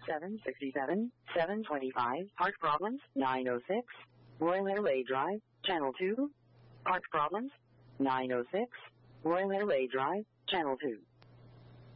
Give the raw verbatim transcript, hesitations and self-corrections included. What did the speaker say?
seven sixty-seven, seven twenty-five, Heart Problems, nine oh six, Royal Airway Drive, Channel two. Heart Problems, nine oh six, Royal Airway Drive, Channel two.